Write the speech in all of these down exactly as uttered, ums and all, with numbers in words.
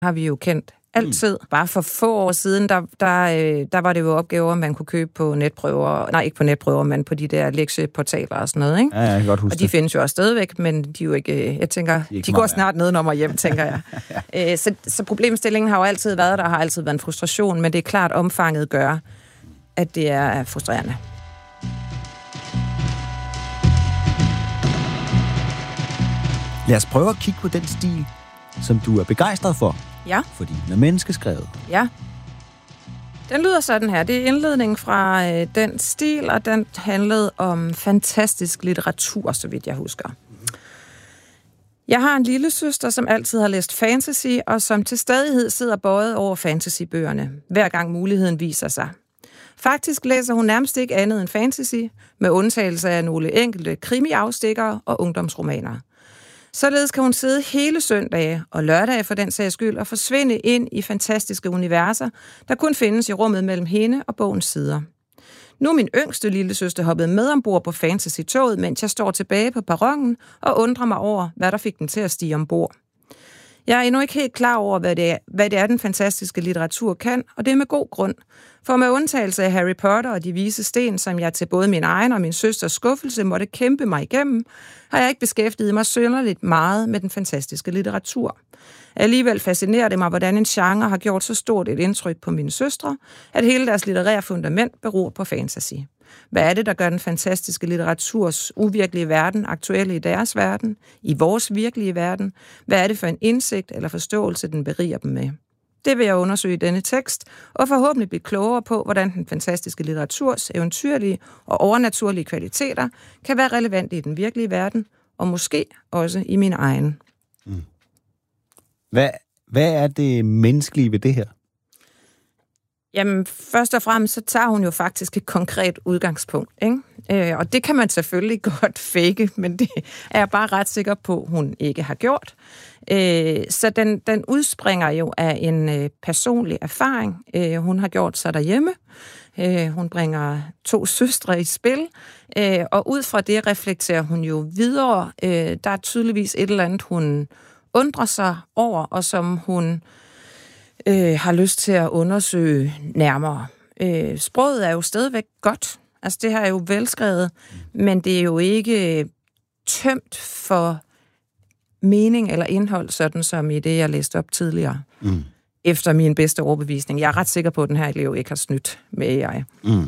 har vi jo kendt altid. Mm. Bare for få år siden, der, der, der var det jo opgaver, man kunne købe på netprøver. Nej, ikke på netprøver, men på de der lektieportaler og sådan noget, ikke? Ja, jeg kan godt huske og de det. findes jo også stadigvæk, men de er jo ikke, jeg tænker, de, de går snart nedenom og hjem, tænker jeg. ja. så, så problemstillingen har jo altid været, der har altid været en frustration, men det er klart, omfanget gør, at det er frustrerende. Lad os prøve at kigge på den stil, som du er begejstret for. Ja. Fordi den er menneskeskrevet. Ja. Den lyder sådan her. Det er indledningen fra øh, den stil, og den handlede om fantastisk litteratur, så vidt jeg husker. Jeg har en lille søster, som altid har læst fantasy, og som til stadighed sidder bøjet over fantasybøgerne, hver gang muligheden viser sig. Faktisk læser hun nærmest ikke andet end fantasy, med undtagelse af nogle enkelte krimiafstikkere og ungdomsromaner. Således kan hun sidde hele søndage og lørdage for den sags skyld og forsvinde ind i fantastiske universer, der kun findes i rummet mellem hende og bogens sider. Nu er min yngste lille søster hoppet med ombord på fantasy-toget, mens jeg står tilbage på perronen og undrer mig over, hvad der fik den til at stige ombord. Jeg er endnu ikke helt klar over, hvad det er, hvad det er den fantastiske litteratur kan, og det er med god grund. For med undtagelse af Harry Potter og de vise sten, som jeg til både min egen og min søsters skuffelse måtte kæmpe mig igennem, har jeg ikke beskæftiget mig synderligt meget med den fantastiske litteratur. Alligevel fascinerer det mig, hvordan en genre har gjort så stort et indtryk på mine søstre, at hele deres litterære fundament beror på fantasy. Hvad er det, der gør den fantastiske litteraturs uvirkelige verden aktuelle i deres verden, i vores virkelige verden? Hvad er det for en indsigt eller forståelse, den beriger dem med? Det vil jeg undersøge i denne tekst, og forhåbentlig blive klogere på, hvordan den fantastiske litteraturs eventyrlige og overnaturlige kvaliteter kan være relevante i den virkelige verden, og måske også i min egen. Mm. Hvad, hvad er det menneskelige ved det her? Jamen, først og fremmest, så tager hun jo faktisk et konkret udgangspunkt, ikke? Øh, og det kan man selvfølgelig godt fake, men det er jeg bare ret sikker på, hun ikke har gjort. Øh, så den, den udspringer jo af en øh, personlig erfaring, øh, hun har gjort sig derhjemme. Øh, hun bringer to søstre i spil, øh, og ud fra det reflekterer hun jo videre. Øh, der er tydeligvis et eller andet, hun undrer sig over, og som hun Øh, har lyst til at undersøge nærmere. Øh, sproget er jo stadigvæk godt. Altså, det her er jo velskrevet, men det er jo ikke tømt for mening eller indhold, sådan som i det, jeg læste op tidligere. Mm. Efter min bedste overbevisning. Jeg er ret sikker på, at den her elev ikke har snydt med A I. Mm.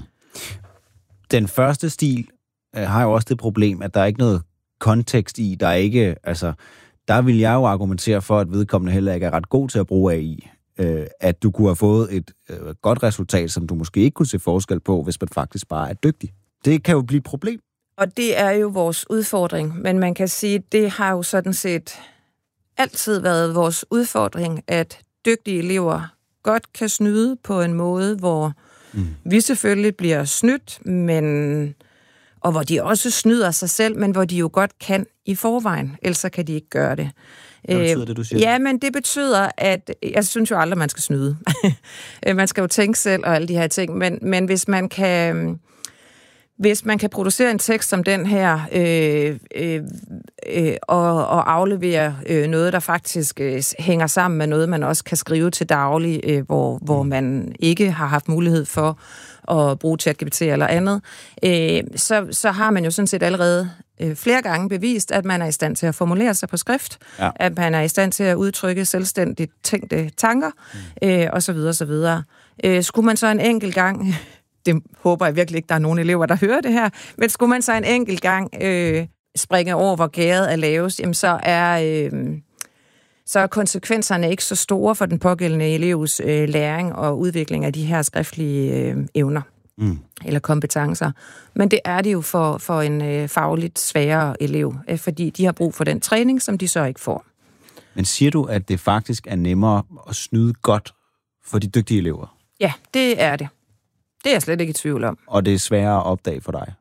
Den første stil øh, har jo også det problem, at der er ikke noget kontekst i. Der er ikke, altså, der vil jeg jo argumentere for, at vedkommende heller ikke er ret god til at bruge A I. Øh, at du kunne have fået et øh, godt resultat, som du måske ikke kunne se forskel på, hvis man faktisk bare er dygtig. Det kan jo blive et problem. Og det er jo vores udfordring, men man kan sige, at det har jo sådan set altid været vores udfordring, at dygtige elever godt kan snyde på en måde, hvor mm. vi selvfølgelig bliver snydt, men og hvor de også snyder sig selv, men hvor de jo godt kan i forvejen, ellers kan de ikke gøre det. Hvad betyder det, du siger? Ja, men det betyder, at jeg synes jo aldrig, man skal snyde. Man skal jo tænke selv og alle de her ting, men, men hvis man kan... Hvis man kan producere en tekst som den her, øh, øh, øh, og, og aflevere øh, noget, der faktisk øh, hænger sammen med noget, man også kan skrive til daglig, øh, hvor, hvor man ikke har haft mulighed for at bruge ChatGPT eller andet, øh, så, så har man jo sådan set allerede øh, flere gange bevist, at man er i stand til at formulere sig på skrift, ja. At man er i stand til at udtrykke selvstændigt tænkte tanker, mm. øh, osv. osv. Øh, skulle man så en enkelt gang... Det håber jeg virkelig ikke, der er nogen elever, der hører det her. Men skulle man så en enkelt gang øh, springe over, hvor gæret er lavest, jamen så er, øh, så er konsekvenserne ikke så store for den pågældende elevs øh, læring og udvikling af de her skriftlige øh, evner mm. eller kompetencer. Men det er det jo for, for en øh, fagligt sværere elev, øh, fordi de har brug for den træning, som de så ikke får. Men siger du, at det faktisk er nemmere at snyde godt for de dygtige elever? Ja, det er det. Det er jeg slet ikke i tvivl om. Og det er sværere at opdage for dig?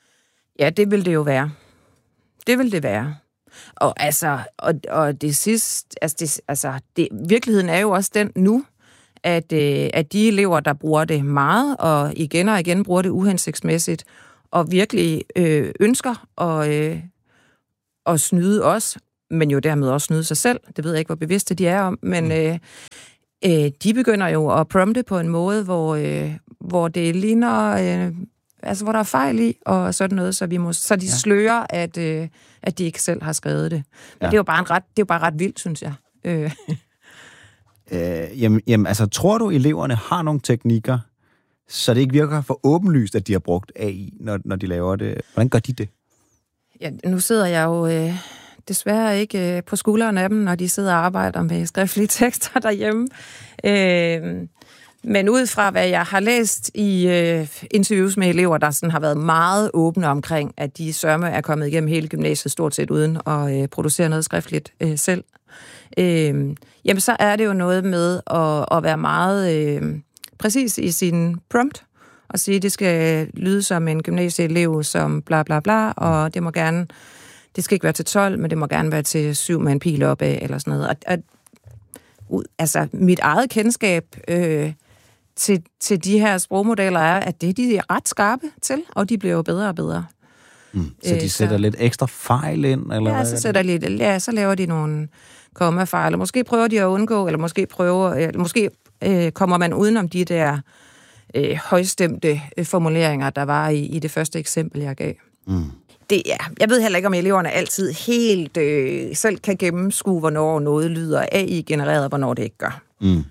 Ja, det vil det jo være. Det vil det være. Og altså, og, og det sidste, altså, det, altså det, virkeligheden er jo også den nu, at, øh, at de elever, der bruger det meget, og igen og igen bruger det uhensigtsmæssigt, og virkelig øh, ønsker at, øh, at snyde os, men jo dermed også snyde sig selv. Det ved jeg ikke, hvor bevidste de er om, men mm. øh, øh, de begynder jo at prompte på en måde, hvor, øh, hvor det ligner, øh, altså hvor der er fejl i, og sådan noget, så, vi må, så de ja. slører, at, øh, at de ikke selv har skrevet det. Men ja. det er jo bare en ret, det er jo bare ret vildt, synes jeg. Øh. Øh, jamen, jamen, altså, tror du, eleverne har nogle teknikker, så det ikke virker for åbenlyst, at de har brugt A I, når, når de laver det? Hvordan gør de det? Ja, nu sidder jeg jo øh, desværre ikke øh, på skulderen af dem, når de sidder og arbejder med skriftlige tekster derhjemme. Øh, men ud fra, hvad jeg har læst i øh, interviews med elever, der sådan har været meget åbne omkring, at de sørme er kommet igennem hele gymnasiet stort set uden at øh, producere noget skriftligt øh, selv, øh, jamen så er det jo noget med at, at være meget øh, præcis i sin prompt, og sige, at det skal lyde som en gymnasieelev, som bla bla bla, og det må gerne, det skal ikke være til tolv, men det må gerne være til syv med en pil opad, eller sådan noget. Og, og altså, mit eget kendskab øh, til, til de her sprogmodeller er, at det de er ret skarpe til, og de bliver jo bedre og bedre. Mm. Så de sætter så, lidt ekstra fejl ind? Eller ja, hvad så, sætter lidt, ja, så laver de nogle kommafejl, og måske prøver de at undgå, eller måske, prøver, eller måske øh, kommer man udenom de der øh, højstemte øh, formuleringer, der var i, i det første eksempel, jeg gav. Mm. Det, ja, jeg ved heller ikke, om eleverne altid helt øh, selv kan gennemskue, hvornår noget lyder A I-genereret, og hvornår det ikke gør. Mm.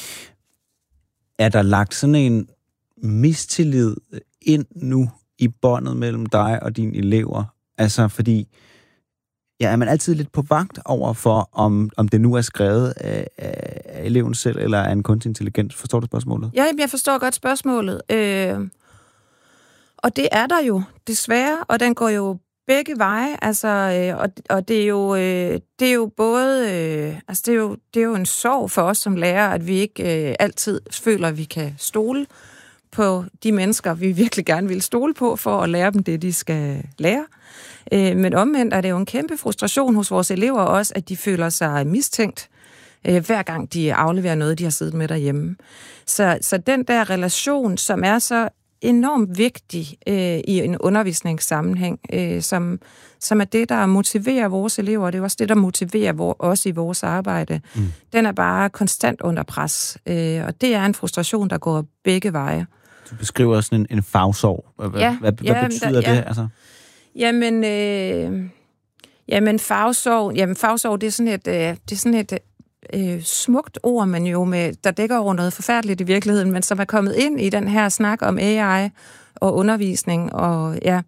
Er der lagt sådan en mistillid ind nu i båndet mellem dig og dine elever? Altså, fordi ja, er man altid lidt på vagt over for, om, om det nu er skrevet af, af eleven selv, eller af en kunstig intelligens? Forstår du spørgsmålet? Ja, jeg forstår godt spørgsmålet. Øh, og det er der jo, desværre, og den går jo begge veje, altså, øh, og, og det er jo, øh, det er jo både, øh, altså, det er jo, det er jo en sorg for os som lærere, at vi ikke øh, altid føler, at vi kan stole på de mennesker, vi virkelig gerne vil stole på, for at lære dem det, de skal lære. Øh, men omvendt er det jo en kæmpe frustration hos vores elever også, at de føler sig mistænkt, øh, hver gang de afleverer noget, de har siddet med derhjemme. Så, så den der relation, som er så enormt vigtig øh, i en undervisningssammenhæng, øh, som, som er det, der motiverer vores elever, og det er også det, der motiverer vor, os i vores arbejde, mm. den er bare konstant under pres. Øh, og det er en frustration, der går begge veje. Du beskriver sådan en, en fagsorg. Hvad, ja, hvad, ja, hvad betyder der, ja. det? Altså? Jamen, øh, jamen fagsorg, jamen fagsorg, det er sådan et, øh, det er sådan et øh, smukt ord, men jo med, der dækker over noget forfærdeligt i virkeligheden, men som er kommet ind i den her snak om A I og undervisning, og ja,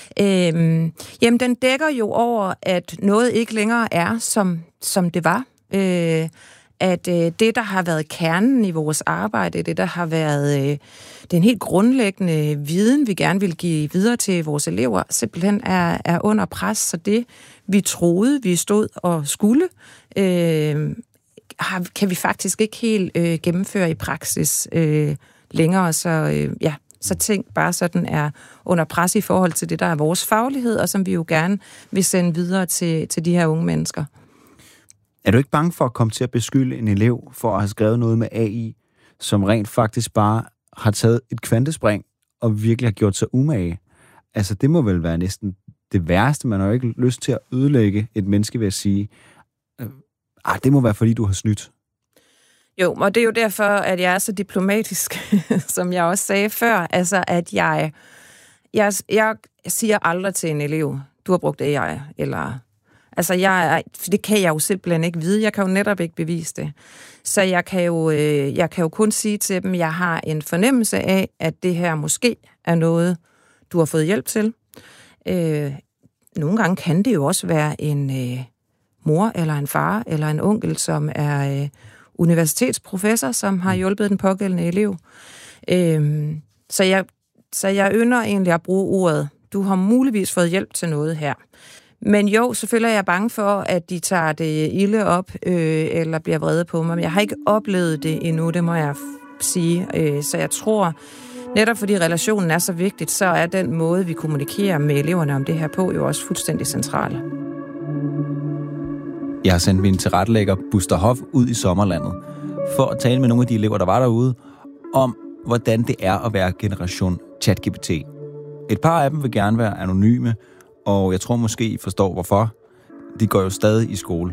øh, jamen den dækker jo over, at noget ikke længere er, som, som det var. Øh, at øh, det, der har været kernen i vores arbejde, det, der har været øh, den helt grundlæggende viden, vi gerne vil give videre til vores elever, simpelthen er, er under pres. Så det, vi troede, vi stod og skulle, øh, har, kan vi faktisk ikke helt øh, gennemføre i praksis øh, længere. Så øh, ja, så ting bare sådan er under pres i forhold til det, der er vores faglighed, og som vi jo gerne vil sende videre til, til de her unge mennesker. Er du ikke bange for at komme til at beskylde en elev for at have skrevet noget med A I, som rent faktisk bare har taget et kvantespring og virkelig har gjort sig umage? Altså, det må vel være næsten det værste. Man har jo ikke lyst til at ødelægge et menneske ved at sige, ah, det må være, fordi du har snydt. Jo, og det er jo derfor, at jeg er så diplomatisk, som jeg også sagde før. Altså, at jeg, jeg, jeg siger aldrig til en elev, du har brugt A I, eller... Altså, jeg, det kan jeg jo simpelthen ikke vide. Jeg kan jo netop ikke bevise det. Så jeg kan jo, øh, jeg kan jo kun sige til dem, at jeg har en fornemmelse af, at det her måske er noget, du har fået hjælp til. Øh, nogle gange kan det jo også være en øh, mor, eller en far, eller en onkel, som er øh, universitetsprofessor, som har hjulpet den pågældende elev. Øh, så, jeg, så jeg ynder egentlig at bruge ordet, du har muligvis fået hjælp til noget her. Men jo, selvfølgelig er jeg bange for, at de tager det ilde op, øh, eller bliver vrede på mig. Men jeg har ikke oplevet det endnu, det må jeg f- sige. Øh, så jeg tror, netop fordi relationen er så vigtigt, så er den måde, vi kommunikerer med eleverne om det her på, jo også fuldstændig central. Jeg har sendt min tilrettelægger Buster Hoff ud i sommerlandet, for at tale med nogle af de elever, der var derude, om hvordan det er at være generation ChatGPT. Et par af dem vil gerne være anonyme, og jeg tror måske, I forstår hvorfor. de går jo stadig i skole.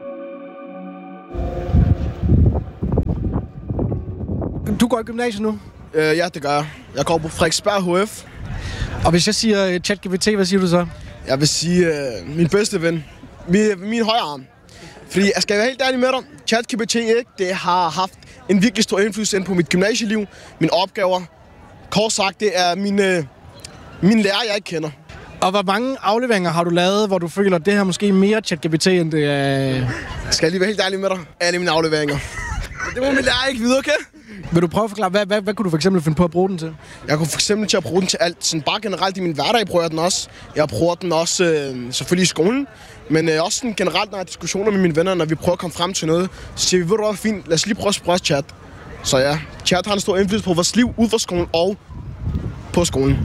Du går i gymnasiet nu? Øh, ja, det gør jeg. Jeg går på Frederiksberg H F. Og hvis jeg siger ChatGPT, hvad siger du så? Jeg vil sige øh, min bedste ven. Min, min højre arm. Fordi jeg skal være helt ærlig med dig. ChatGPT, ikke? Det har haft en virkelig stor indflydelse ind på mit gymnasieliv. Mine opgaver. Kort sagt, det er mine, mine lærer, jeg ikke kender. Og hvor mange afleveringer har du lavet, hvor du føler, at det her måske mere ChatGPT, end det er... Skal jeg lige være helt ærlig med dig? Alle mine afleveringer. Det må min lærer ikke vide, okay? Vil du prøve at forklare, hvad, hvad, hvad kunne du for eksempel finde på at bruge den til? Jeg kunne for eksempel til at bruge den til alt. Sådan bare generelt i min hverdag bruger jeg den også. Jeg bruger den også øh, selvfølgelig i skolen. Men øh, også sådan generelt, når jeg har diskussioner med mine venner, når vi prøver at komme frem til noget, så siger vi, ved du hvad, fint, lad os lige prøve at spørge chat. Så ja, chat har en stor indflydelse på vores liv ud fra skolen og på skolen.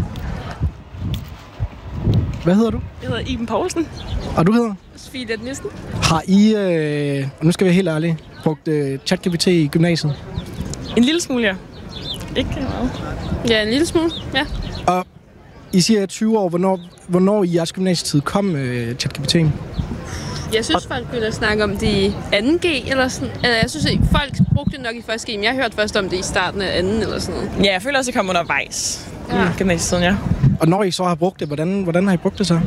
Hvad hedder du? Jeg hedder Iben Poulsen. Og du hedder? Sofie Leth Nissen. Har I, øh, nu skal vi være helt ærlige, brugt øh, ChatGPT i gymnasiet? En lille smule, ja. Ikke meget. Ja, en lille smule, ja. Og I siger tyve år, hvornår, hvornår i jeres gymnasietid kom øh, ChatGPT? Jeg synes, folk begyndte at snakke om det i anden G, eller sådan. Altså, jeg synes, at folk brugte det nok i første G, men jeg hørte først om det i starten af anden, eller sådan noget. Ja, jeg føler også, at det kom undervejs ja. i gymnasietiden, ja. Og når I så har brugt det, hvordan, hvordan har I brugt det så?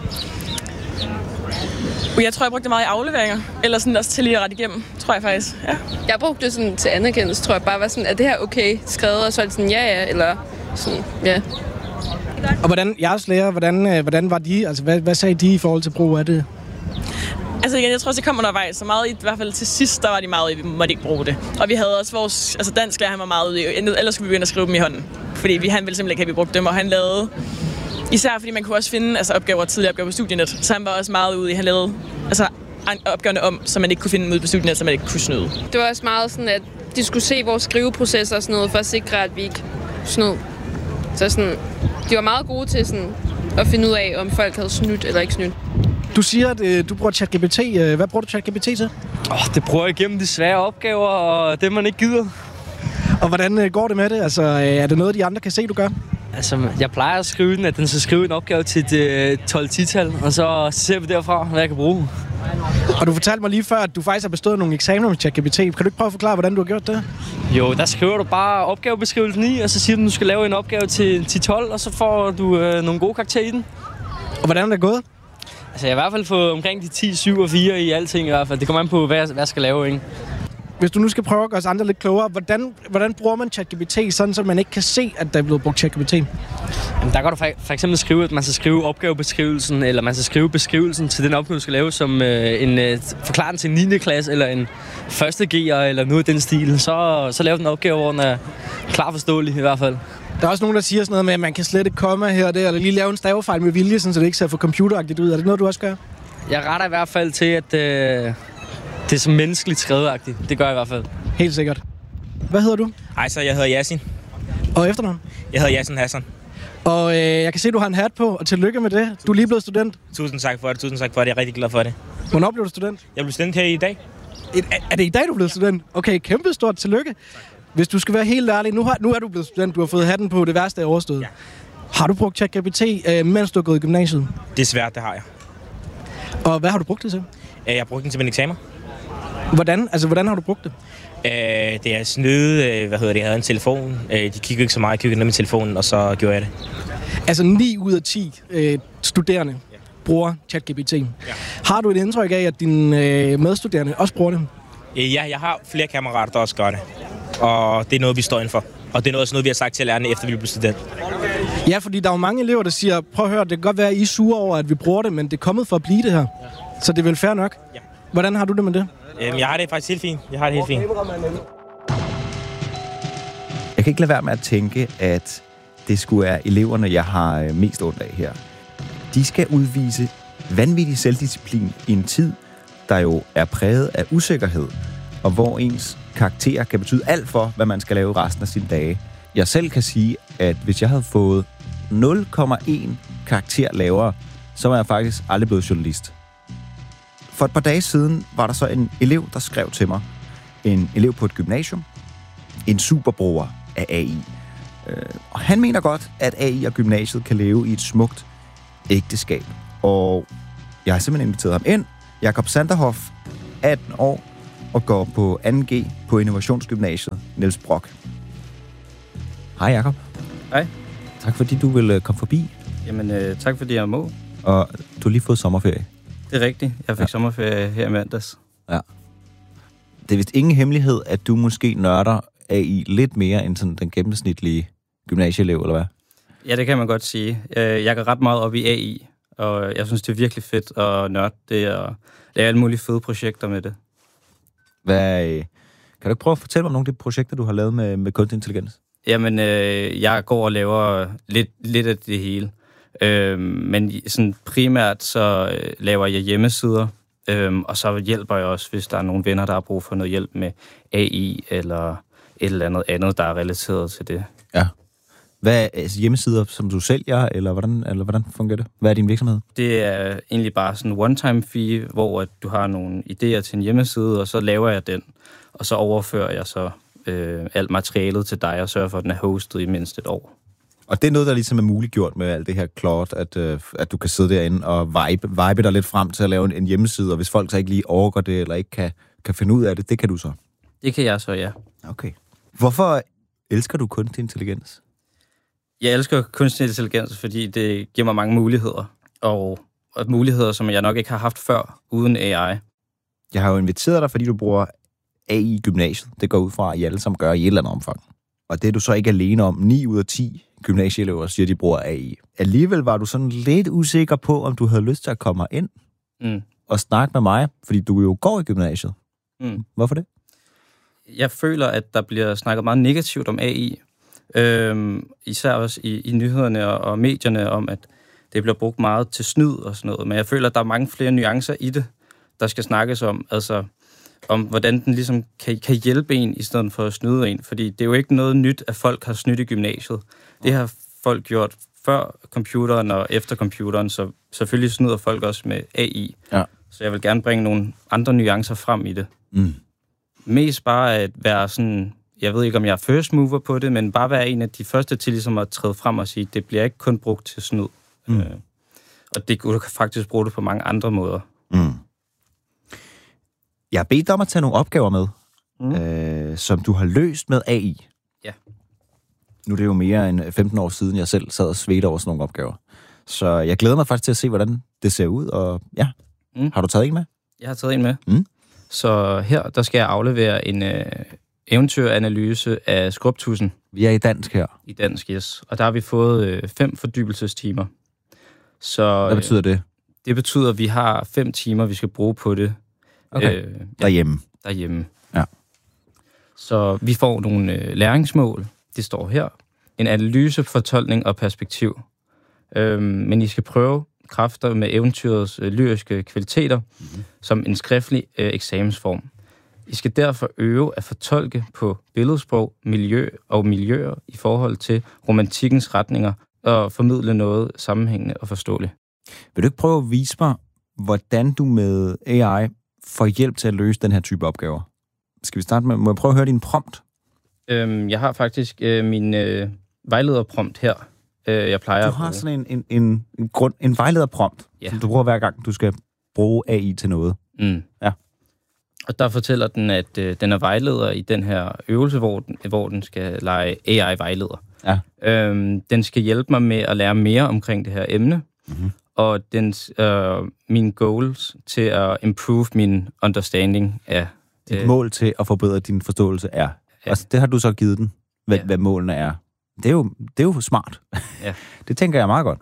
Jeg tror, jeg brugte det meget i afleveringer, eller sådan også til lige at rette igennem, tror jeg faktisk, ja. Jeg brugte det sådan til anerkendelse, tror jeg bare var sådan, at det her okay skrevet, og så er det sådan, ja, ja, eller sådan, ja. Og hvordan, jeres lærer, hvordan, hvordan var de, altså hvad, hvad sagde de i forhold til brug af det? Altså igen, jeg tror også, det kom undervejs, så meget i, i hvert fald til sidst, der var de meget i, vi måtte ikke bruge det. Og vi havde også vores, altså dansk lærer, han var meget ude i, ellers skulle vi begynde at skrive dem i hånden. Fordi vi, han ville simpelthen ikke have, vi brugte dem, og han lavede, især fordi man kunne også finde altså opgaver, tidligere opgaver på Studienet, så han var også meget ude i, han lavede altså, opgaverne om, så man ikke kunne finde dem ude på Studienet, så man ikke kunne snyde. Det var også meget sådan, at de skulle se vores skriveprocesser og sådan noget, for at sikre, at vi ikke snød. Så sådan, de var meget gode til sådan, at finde ud af, om folk havde snydt eller ikke snydt. Du siger, at øh, du bruger ChatGPT. Hvad bruger du ChatGPT til? Oh, det bruger jeg igennem de svære opgaver, og det man ikke gider. Og hvordan øh, går det med det? Altså, øh, er det noget, de andre kan se, du gør? Altså, jeg plejer at skrive den, at den skal skrive en opgave til et tolv-ti-tal, og så ser vi derfra, hvad jeg kan bruge. Og du fortalte mig lige før, at du faktisk har bestået nogle eksamener med ChatGPT. Kan du ikke prøve at forklare, hvordan du har gjort det? Jo, der skriver du bare opgavebeskrivelsen i, og så siger du, at du skal lave en opgave til ti-tolv, og så får du øh, nogle gode karakterer i den. Og hvordan er det gået? Altså, jeg har i hvert fald fået omkring de ti, syv og fire i alting i hvert fald. Det kommer an på, hvad jeg, hvad jeg skal lave, ikke? Hvis du nu skal prøve at gøre os andre lidt klogere, hvordan, hvordan bruger man ChatGPT, sådan så man ikke kan se, at der er blevet brugt ChatGPT? Jamen, der kan du for, for eksempel skrive, at man skal skrive opgavebeskrivelsen, eller man skal skrive beskrivelsen til den opgave, du skal lave, som øh, en øh, forklaring til en niende klasse, eller en første G'er, eller noget i den stil. Så, så laver den opgave, hvor den er klar forståelig i hvert fald. Der er også nogen, der siger sådan noget med, at man kan slette komma her og der, eller lige lave en stavefejl med vilje, så det ikke ser for computeragtigt ud. Er det noget, du også gør? Jeg retter i hvert fald til, at øh, det er så menneskeligt skrevetagtigt. Det gør jeg i hvert fald. Helt sikkert. Hvad hedder du? Hej, så jeg hedder Yasin. Og efternavn? Jeg hedder Yasin Hassan. Og øh, jeg kan se, at du har en hat på, og tillykke med det. Du er lige blevet student. Tusind tak for det, tusind tak for det. Jeg er rigtig glad for det. Hvornår blev du student? Jeg blev student her i dag. Et, er det i dag, du er blevet student? Okay, kæmpe stort tillykke. Hvis du skal være helt ærlig, nu, har, nu er du blevet student, du har fået hatten på, det værste er overstået. Ja. Har du brugt ChatGPT, øh, mens du har gået i gymnasiet? Desværre, det har jeg. Og hvad har du brugt det til? Jeg har brugt den til min eksamen. Hvordan? Altså, hvordan har du brugt det? Øh, det er snyde, hvad hedder det, jeg havde en telefon. Øh, de kiggede ikke så meget, jeg kiggede ned med telefonen, og så gjorde jeg det. Altså ni ud af ti øh, studerende ja. bruger ChatGPT. Ja. Har du et indtryk af, at dine øh, medstuderende også bruger det? Øh, ja, jeg har flere kammerater, der også gør det. Og det er noget, vi står indenfor. Og det er noget, noget vi har sagt til lærerne, efter vi blev student. Ja, fordi der er jo mange elever, der siger, prøv at høre, det kan godt være, at I er sure over, at vi bruger det, men det er kommet for at blive det her. Ja. Så det er vel fair nok? Ja. Hvordan har du det med det? Øhm, jeg har det faktisk helt fint. Jeg har det helt fint. Jeg kan ikke lade være med at tænke, at det skulle være eleverne, jeg har mest ondt af her. De skal udvise vanvittig selvdisciplin i en tid, der jo er præget af usikkerhed, og hvor ens karakterer kan betyde alt for, hvad man skal lave resten af sine dage. Jeg selv kan sige, at hvis jeg havde fået nul komma en karakter lavere, så var jeg faktisk aldrig blevet journalist. For et par dage siden var der så en elev, der skrev til mig. En elev på et gymnasium. En superbruger af A I. Og han mener godt, at A I og gymnasiet kan leve i et smukt ægteskab. Og jeg har simpelthen inviteret ham ind Jakob Sanderhoff, atten år, og går på anden G på Innovationsgymnasiet Niels Brock. Hej Jakob. Hej. Tak fordi du vil komme forbi. Jamen, øh, tak fordi jeg må. Og du har lige fået sommerferie. Det er rigtigt. Jeg fik ja. sommerferie her i mandags. Ja. Det er vist ingen hemmelighed, at du måske nørder A I lidt mere end sådan den gennemsnitlige gymnasieelev, eller hvad? Ja, det kan man godt sige. Jeg går ret meget op i A I, og jeg synes, det er virkelig fedt at nørde det, og lave alle mulige fede projekter med det. Hvad, kan du ikke prøve at fortælle mig om nogle af de projekter, du har lavet med, med kunstig intelligens? Jamen, øh, jeg går og laver lidt, lidt af det hele. Øh, men sådan primært så øh, laver jeg hjemmesider, øh, og så hjælper jeg også, hvis der er nogle venner, der har brug for noget hjælp med A I, eller et eller andet andet, der er relateret til det. Ja. Hvad er altså hjemmesider, som du sælger, eller hvordan, eller hvordan fungerer det? Hvad er din virksomhed? Det er egentlig bare sådan en one-time fee, hvor at du har nogle idéer til en hjemmeside, og så laver jeg den, og så overfører jeg så øh, alt materialet til dig, og sørger for, at den er hostet i mindst et år. Og det er noget, der ligesom er muliggjort med alt det her Claude, at, øh, at du kan sidde derinde og vibe, vibe dig lidt frem til at lave en, en hjemmeside, og hvis folk så ikke lige overgår det, eller ikke kan, kan finde ud af det, det kan du så? Det kan jeg så, ja. Okay. Hvorfor elsker du kunstig intelligens? Jeg elsker kunstig intelligens, fordi det giver mig mange muligheder, og, og muligheder, som jeg nok ikke har haft før, uden A I. Jeg har jo inviteret dig, fordi du bruger A I i gymnasiet. Det går ud fra, at I alle sammen gør i et eller andet omfang. Og det er du så ikke alene om. ni ud af ti gymnasieelever siger, at de bruger A I. Alligevel var du sådan lidt usikker på, om du havde lyst til at komme ind mm. og snakke med mig, fordi du jo går i gymnasiet. Mm. Hvorfor det? Jeg føler, at der bliver snakket meget negativt om A I. Øhm, især også i, i nyhederne og, og medierne om, at det bliver brugt meget til snyd og sådan noget. Men jeg føler, at der er mange flere nuancer i det, der skal snakkes om. Altså om, hvordan den ligesom kan, kan hjælpe en, i stedet for at snyde en. Fordi det er jo ikke noget nyt, at folk har snydt i gymnasiet. Det har folk gjort før computeren og efter computeren, så selvfølgelig snyder folk også med A I. Ja. Så jeg vil gerne bringe nogle andre nuancer frem i det. Mm. Mest bare at være sådan, jeg ved ikke, om jeg er first mover på det, men bare være en af de første til ligesom at træde frem og sige, det bliver ikke kun brugt til snyd. Mm. Øh, og det, du kan faktisk bruge det på mange andre måder. Mm. Jeg har bedt dig om at tage nogle opgaver med, mm. øh, som du har løst med A I. Ja. Nu er det jo mere end femten år siden, jeg selv sad og svedte over sådan nogle opgaver. Så jeg glæder mig faktisk til at se, hvordan det ser ud. Og ja, mm. har du taget en med? Jeg har taget en med. Mm. Så her, der skal jeg aflevere en øh, eventyranalyse af skrubtudsen. Vi er i dansk her. I dansk, yes. Og der har vi fået øh, fem fordybelsestimer. Så, Hvad betyder det? Øh, det betyder, at vi har fem timer, vi skal bruge på det. Okay. Øh, derhjemme. Derhjemme. Ja. Så vi får nogle øh, læringsmål. Det står her. En analyse, fortolkning og perspektiv. Øhm, men I skal prøve kræfter med eventyrets øh, lyriske kvaliteter mm-hmm. som en skriftlig øh, eksamensform. I skal derfor øve at fortolke på billedsprog, miljø og miljøer i forhold til romantikkens retninger og formidle noget sammenhængende og forståeligt. Vil du ikke prøve at vise mig, hvordan du med A I får hjælp til at løse den her type opgaver? Skal vi starte med, må jeg prøve at høre din prompt? Øhm, jeg har faktisk øh, min øh, vejlederprompt her. Øh, jeg plejer du har sådan en, en, en, en, grund, en vejlederprompt, ja. Som du bruger hver gang, du skal bruge A I til noget. Mm. Ja. Og der fortæller den, at øh, den er vejleder i den her øvelse, hvor den, hvor den skal lege A I-vejleder. Ja. Øhm, den skal hjælpe mig med at lære mere omkring det her emne, mm-hmm. og dens, øh, mine goals til at improve min understanding af... Dit øh, mål til at forbedre din forståelse er... Ja. Altså, det har du så givet den, hvad, ja. hvad målene er. Det er jo, det er jo smart. Ja. Det tænker jeg meget godt.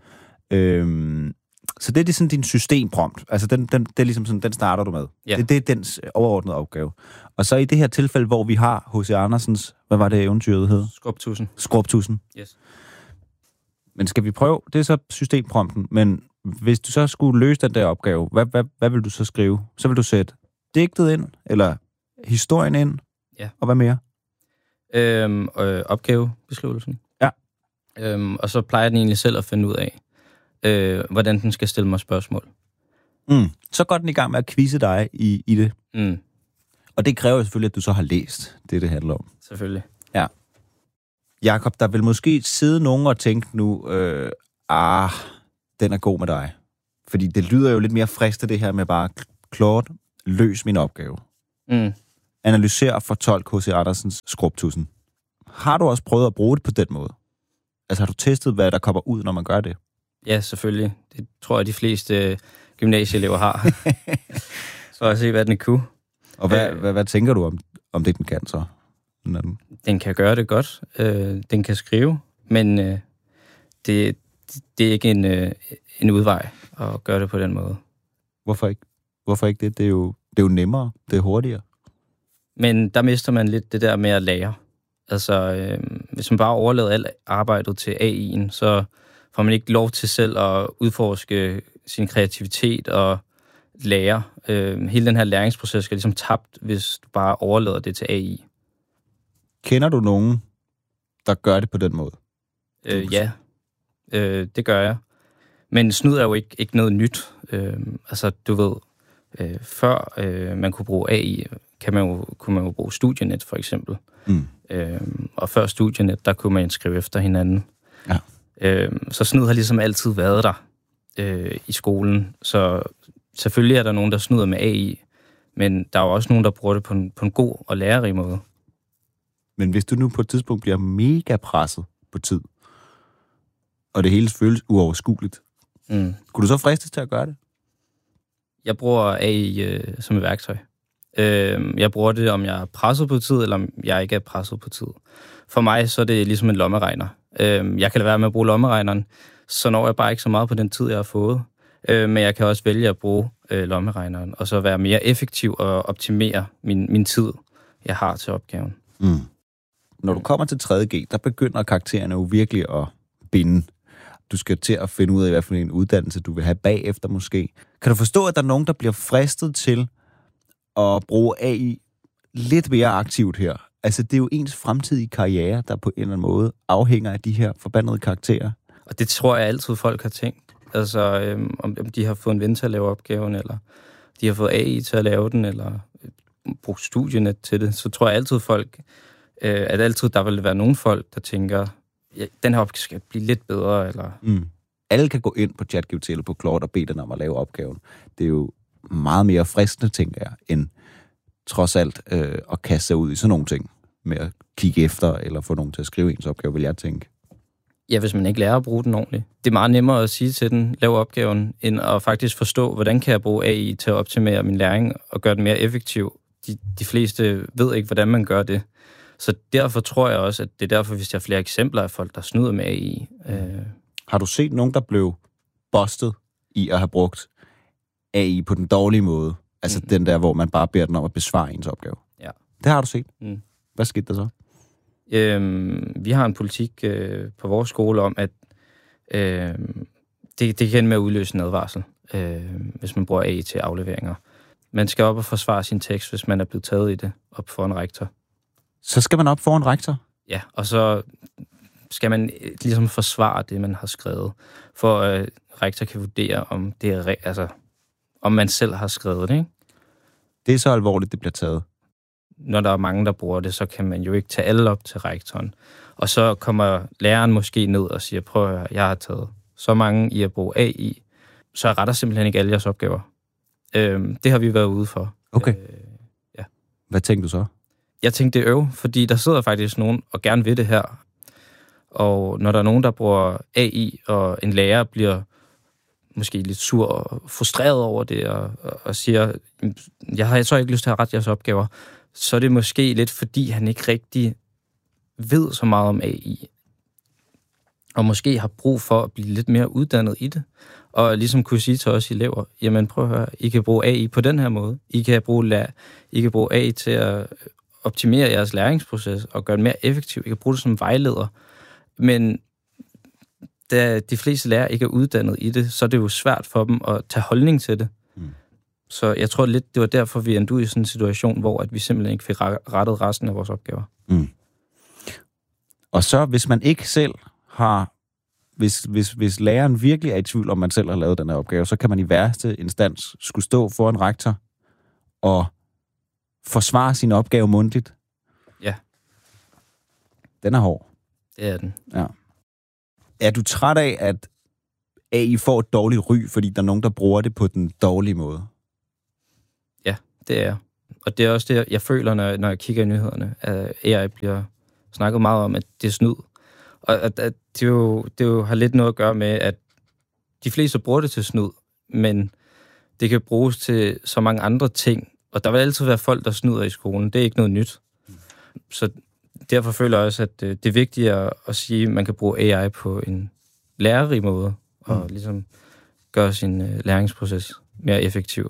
Øhm, så det er sådan din systemprompt. Altså, den, den, det er ligesom sådan, den starter du med. Ja. Det, det er dens overordnede opgave. Og så i det her tilfælde, hvor vi har H C Andersens... Hvad var det eventyret hed? Skrubtudsen. Skrubtudsen. Yes. Men skal vi prøve? Det er så systemprompten. Men hvis du så skulle løse den der opgave, hvad, hvad, hvad vil du så skrive? Så vil du sætte digtet ind, eller historien ind, ja. Og hvad mere? Øhm, øh, opgavebeskrivelsen. Ja. Øhm, og så plejer den egentlig selv at finde ud af, øh, hvordan den skal stille mig spørgsmål. Mm. Så går den i gang med at quizze dig i, i det. Mm. Og det kræver selvfølgelig, at du så har læst det, det handler om. Selvfølgelig. Ja. Jakob, der vil måske sidde nogen og tænke nu, øh, ah, den er god med dig. Fordi det lyder jo lidt mere friste, det her med bare, Claude, løs min opgave. Mm. Analyser og fortolk H C. Andersens Skrubtussen. Har du også prøvet at bruge det på den måde? Altså har du testet, hvad der kommer ud, når man gør det? Ja, selvfølgelig. Det tror jeg, de fleste gymnasieelever har. Så jeg se, hvad den kunne. Og hvad, øh, hvad, hvad tænker du om, om det, den kan så? Den, den kan gøre det godt. Øh, den kan skrive, men øh, det, det er ikke en, øh, en udvej at gøre det på den måde. Hvorfor ikke? Hvorfor ikke det? Det er jo, det er jo nemmere. Det er hurtigere. Men der mister man lidt det der med at lære. Altså, øh, hvis man bare overlader alt arbejdet til A I'en, så får man ikke lov til selv at udforske sin kreativitet og lære. Øh, hele den her læringsproces skal ligesom tabt, hvis du bare overlader det til A I. Kender du nogen, der gør det på den måde? Øh, ja, øh, det gør jeg. Men snyd er jo ikke, ikke noget nyt. Øh, altså, du ved, øh, før øh, man kunne bruge A I, kan man jo, kunne man jo bruge Studienet, for eksempel. Mm. Øh, og før Studienet, der kunne man skrive efter hinanden. Ja. Øh, så snyd har ligesom altid været der øh, i skolen. Så selvfølgelig er der nogen, der snyder med A I, men der er jo også nogen, der bruger det på en, på en god og lærerig måde. Men hvis du nu på et tidspunkt bliver mega presset på tid, og det hele føles uoverskueligt, mm. kunne du så fristes til at gøre det? Jeg bruger A I øh, som et værktøj. Øh, jeg bruger det, om jeg er presset på tid, eller om jeg ikke er presset på tid. For mig så er det ligesom en lommeregner. Øh, jeg kan lade være med at bruge lommeregneren, så når jeg bare ikke så meget på den tid, jeg har fået. Øh, men jeg kan også vælge at bruge øh, lommeregneren, og så være mere effektiv og optimere min, min tid, jeg har til opgaven. Mm. Når du kommer til tredje G, der begynder karaktererne jo virkelig at binde. Du skal til at finde ud af, hvad for en uddannelse du vil have bagefter måske. Kan du forstå, at der er nogen, der bliver fristet til at bruge A I lidt mere aktivt her? Altså, det er jo ens fremtidige karriere, der på en eller anden måde afhænger af de her forbandede karakterer. Og det tror jeg altid, folk har tænkt. Altså, øhm, om de har fået en ven til at lave opgaven, eller de har fået A I til at lave den, eller brugt Studienet til det, så tror jeg altid folk, øh, at altid der vil være nogle folk, der tænker, ja, den her opgave skal blive lidt bedre, eller... Mm. Alle kan gå ind på ChatGPT eller på Claude og bede den om at lave opgaven. Det er jo meget mere fristende, tænker jeg, end trods alt øh, at kaste sig ud i sådan nogle ting, med at kigge efter, eller få nogen til at skrive ens opgave, vil jeg tænke. Ja, hvis man ikke lærer at bruge den ordentligt. Det er meget nemmere at sige til den, lav opgaven, end at faktisk forstå, hvordan kan jeg bruge A I til at optimere min læring og gøre den mere effektiv. De, de fleste ved ikke, hvordan man gør det. Så derfor tror jeg også, at det er derfor, hvis jeg har flere eksempler af folk, der snyder med A I. Øh... Har du set nogen, der blev bustet i at have brugt A I på den dårlige måde? Altså mm. den der, hvor man bare beder den om at besvare ens opgave. Ja. Det har du set. Mm. Hvad skete der så? Øhm, vi har en politik øh, på vores skole om, at øh, det, det kan ende med at udløse en advarsel, øh, hvis man bruger A I til afleveringer. Man skal op og forsvare sin tekst, hvis man er blevet taget i det, op for en rektor. Så skal man op for en rektor? Ja, og så skal man ligesom forsvare det, man har skrevet, for at øh, rektor kan vurdere, om det er altså, om man selv har skrevet det, ikke? Det er så alvorligt, det bliver taget. Når der er mange, der bruger det, så kan man jo ikke tage alle op til rektoren. Og så kommer læreren måske ned og siger, prøv at høre, jeg har taget så mange i at bruge A I, så jeg retter simpelthen ikke alle jeres opgaver. Øhm, det har vi været ude for. Okay. Øh, ja. Hvad tænkte du så? Jeg tænkte, det er øv, fordi der sidder faktisk nogen og gerne vil det her. Og når der er nogen, der bruger A I, og en lærer bliver måske lidt sur og frustreret over det, og, og siger, jeg har så ikke lyst til at rette jeres opgaver, så er det måske lidt, fordi han ikke rigtig ved så meget om A I. Og måske har brug for at blive lidt mere uddannet i det. Og ligesom kunne sige til os elever, jamen prøv at høre, I kan bruge A I på den her måde. I kan bruge, la- I kan bruge A I til at optimere jeres læringsproces og gøre det mere effektivt. I kan bruge det som vejleder. Men da de fleste lærere ikke er uddannet i det, så er det jo svært for dem at tage holdning til det. Mm. Så jeg tror lidt, det var derfor, vi endte ud i sådan en situation, hvor at vi simpelthen ikke fik rettet resten af vores opgaver. Mm. Og så, hvis man ikke selv har... Hvis, hvis, hvis læreren virkelig er i tvivl, om man selv har lavet den her opgave, så kan man i værste instans skulle stå for en rektor og forsvare sin opgave mundtligt. Ja. Den er hård. Det er den. Ja. Er du træt af, at A I får et dårligt ry, fordi der er nogen, der bruger det på den dårlige måde? Ja, det er. Og det er også det, jeg føler, når, når jeg kigger i nyhederne, at A I bliver snakket meget om, at det er snyd. Og at, at det, jo, det jo har lidt noget at gøre med, at de fleste bruger det til snyd, men det kan bruges til så mange andre ting. Og der vil altid være folk, der snyder i skolen. Det er ikke noget nyt. Så derfor føler jeg også, at det er vigtigt at sige, at man kan bruge A I på en lærerig måde, og mm. ligesom gøre sin læringsproces mere effektiv.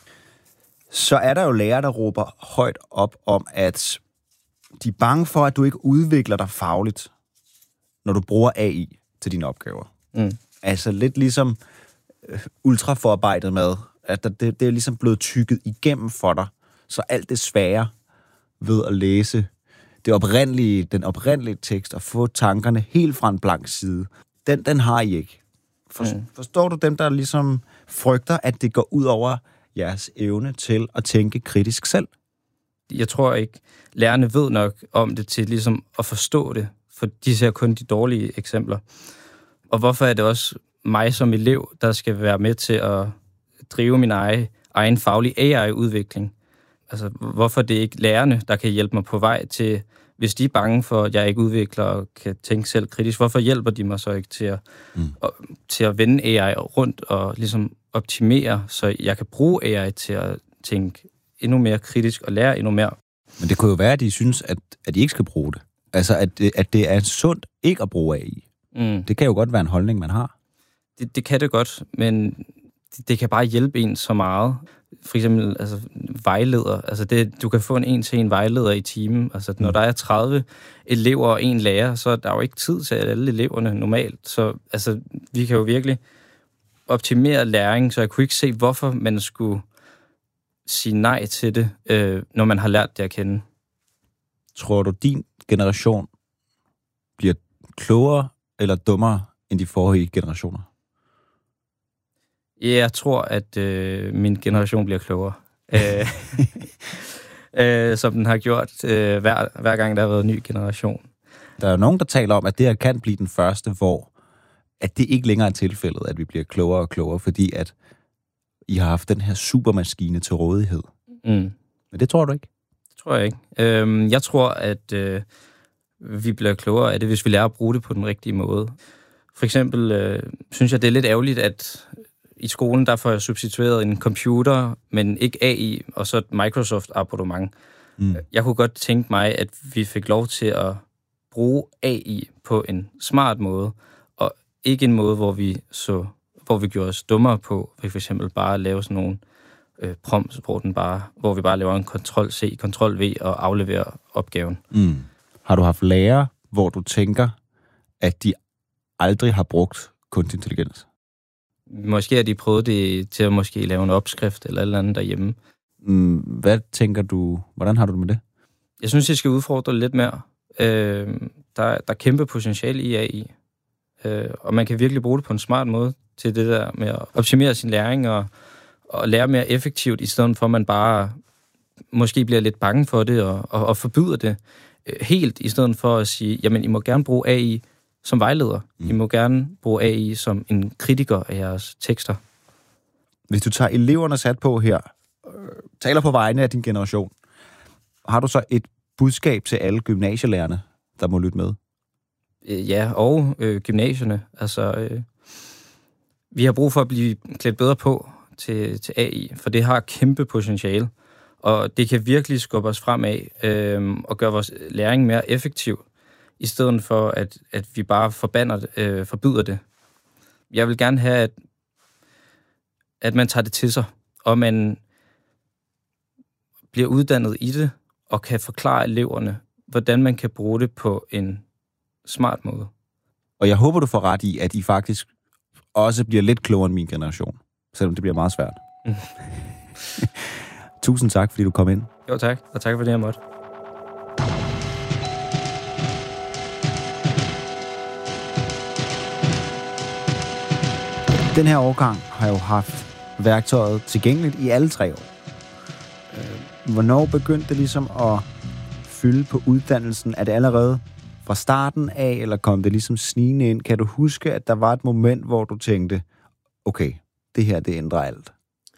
Så er der jo lærere, der råber højt op om, at de er bange for, at du ikke udvikler dig fagligt, når du bruger A I til dine opgaver. Mm. Altså lidt ligesom øh, ultraforarbejdet med, at det, det er ligesom blevet tykket igennem for dig, så alt det svære ved at læse det oprindelige, den oprindelige tekst og få tankerne helt fra en blank side, den, den har I ikke. For, mm. Forstår du dem, der ligesom frygter, at det går ud over jeres evne til at tænke kritisk selv? Jeg tror ikke, lærerne ved nok om det til ligesom at forstå det, for de ser kun de dårlige eksempler. Og hvorfor er det også mig som elev, der skal være med til at drive min egen, egen faglige A I-udvikling? Altså, hvorfor det er ikke lærerne, der kan hjælpe mig på vej til, hvis de er bange for, at jeg ikke udvikler og kan tænke selv kritisk, hvorfor hjælper de mig så ikke til at, mm. at, til at vende A I rundt og ligesom optimere, så jeg kan bruge A I til at tænke endnu mere kritisk og lære endnu mere? Men det kunne jo være, at de synes, at, at de ikke skal bruge det. Altså, at det, at det er sundt ikke at bruge A I. Mm. Det kan jo godt være en holdning, man har. Det, det kan det godt, men det, det kan bare hjælpe en så meget. For eksempel altså, vejleder. Altså det, du kan få en en-til-en vejleder i timen. Altså, når der er tredive elever og en lærer, så er der jo ikke tid til alle eleverne normalt. Så altså, vi kan jo virkelig optimere læring, så jeg kunne ikke se, hvorfor man skulle sige nej til det, øh, når man har lært det at kende. Tror du, din generation bliver klogere eller dummere end de forrige generationer? Ja, jeg tror, at øh, min generation bliver klogere. øh, øh, som den har gjort øh, hver, hver gang, der har været en ny generation. Der er jo nogen, der taler om, at det her kan blive den første, hvor at det ikke længere er tilfældet, at vi bliver klogere og klogere, fordi at I har haft den her supermaskine til rådighed. Mm. Men det tror du ikke? Det tror jeg ikke. Øhm, jeg tror, at øh, vi bliver klogere af det, hvis vi lærer at bruge det på den rigtige måde. For eksempel øh, synes jeg, det er lidt ærgerligt, at i skolen, der får jeg substitueret en computer, men ikke A I, og så et Microsoft-abonnement. Mm. Jeg kunne godt tænke mig, at vi fik lov til at bruge A I på en smart måde, og ikke en måde, hvor vi så, hvor vi gjorde os dummere på, for eksempel bare at lave sådan nogle øh, prompts, hvor, den bare, hvor vi bare laver en Ctrl-C, Ctrl-V og afleverer opgaven. Mm. Har du haft lærere, hvor du tænker, at de aldrig har brugt kunstig intelligens? Måske har de prøvet det til at måske lave en opskrift eller et eller andet derhjemme. Mm, hvad tænker du, hvordan har du det med det? Jeg synes, jeg skal udfordre lidt mere. Øh, der, der er kæmpe potentiale i A I, øh, og man kan virkelig bruge det på en smart måde til det der med at optimere sin læring og, og lære mere effektivt, i stedet for at man bare måske bliver lidt bange for det og, og, og forbyder det øh, helt, i stedet for at sige, jamen I må gerne bruge A I som vejleder. Mm. I må gerne bruge A I som en kritiker af jeres tekster. Hvis du tager eleverne sat på her, øh, taler på vegne af din generation, har du så et budskab til alle gymnasielærerne, der må lytte med? Øh, ja, og øh, gymnasierne. Altså, øh, vi har brug for at blive klædt bedre på til, til A I, for det har kæmpe potentiale, og det kan virkelig skubbe os fremad øh, og gøre vores læring mere effektiv, i stedet for, at, at vi bare forbander, øh, forbyder det. Jeg vil gerne have, at, at man tager det til sig, og man bliver uddannet i det, og kan forklare eleverne, hvordan man kan bruge det på en smart måde. Og jeg håber, du får ret i, at I faktisk også bliver lidt klogere end min generation, selvom det bliver meget svært. Mm. Tusind tak, fordi du kom ind. Jo, tak. Og tak for det, jeg måtte. Den her årgang har jeg jo haft værktøjet tilgængeligt i alle tre år. Hvornår begyndte det ligesom at fylde på uddannelsen? Er det allerede fra fra starten af, eller kom det ligesom snigende ind? Kan du huske, at der var et moment, hvor du tænkte, okay, det her, det ændrer alt?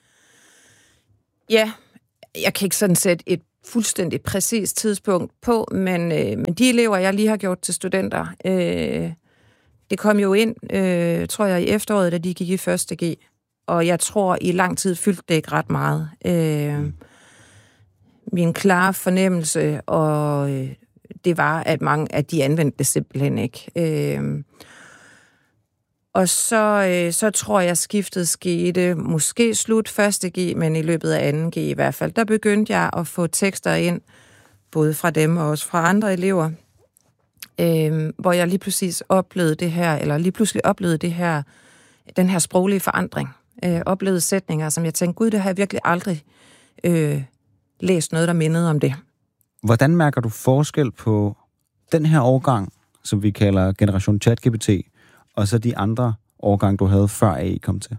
Ja, jeg kan ikke sådan sætte et fuldstændig præcist tidspunkt på, men, øh, men de elever, jeg lige har gjort til studenter, øh, det kom jo ind, øh, tror jeg, i efteråret, da de gik i første G. Og jeg tror, i lang tid fyldte det ikke ret meget. Øh, min klare fornemmelse, og øh, det var, at mange at de anvendte det simpelthen ikke. Øh, og så, øh, så tror jeg, skiftet skete måske slut første G, men i løbet af anden G i hvert fald. Der begyndte jeg at få tekster ind, både fra dem og også fra andre elever, øh, hvor jeg lige pludselig oplevede det her, eller lige pludselig oplevede det her, den her sproglige forandring. Øh, oplevede sætninger, som jeg tænkte, gud, det har jeg virkelig aldrig øh, læst noget, der mindede om det. Hvordan mærker du forskel på den her årgang, som vi kalder generation ChatGPT, og så de andre årgange, du havde før A I kom til?